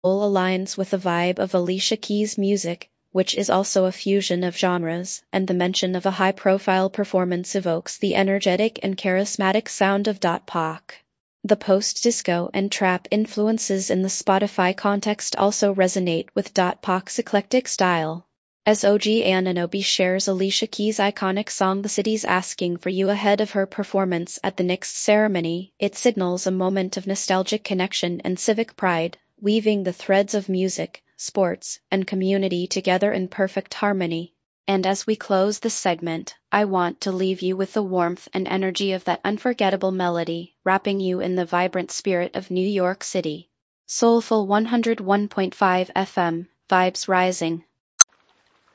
aligns with the vibe of Alicia Keys' music, which is also a fusion of genres, and the mention of a high-profile performance evokes the energetic and charismatic sound of Pac. The post-disco and trap influences in the Spotify context also resonate with Pac's eclectic style. As OG Anunoby shares Alicia Keys' iconic song The City's Asking for You ahead of her performance at the Knicks ceremony, it signals a moment of nostalgic connection and civic pride, weaving the threads of music, sports, and community together in perfect harmony. And as we close this segment, I want to leave you with the warmth and energy of that unforgettable melody, wrapping you in the vibrant spirit of New York City. Soulful 101.5 FM, vibes rising.